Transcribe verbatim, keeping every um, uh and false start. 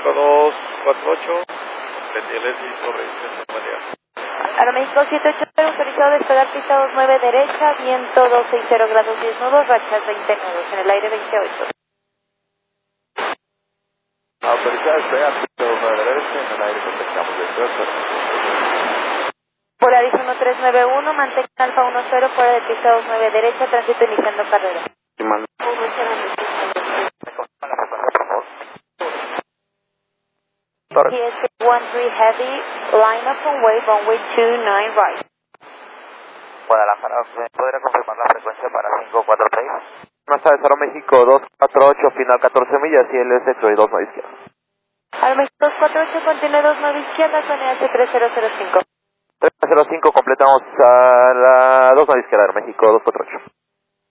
Aeroméxico dos cuatro ocho, Petiles y sobre Centroamérica. Aeroméxico siete ocho cero, autorizado a despegar pista dos nueve derecha, viento doscientos sesenta grados diez nudos, rachas veinte nudos, en el aire veintiocho. Autorizado a despegar pista dos nueve derecha, en el aire contestamos veintiocho. Polaris uno tres nueve uno, mantén Alfa uno cero fuera de pista dos nueve derecha, tránsito iniciando carrera. Sí, man. T S one three Heavy, line up on way, runway two nine right. Guadalajara, ¿me podría confirmar la frecuencia para cinco cuatro seis? Más tarde, Aeroméxico dos cuatro ocho, final catorce millas y el S y dos nueve izquierda. Aeroméxico dos cuatro ocho, contiene dos nueve izquierda, zona H tres cero cero cinco. tres cero cinco, completamos a la dos nueve izquierda, Aeroméxico dos cuatro ocho.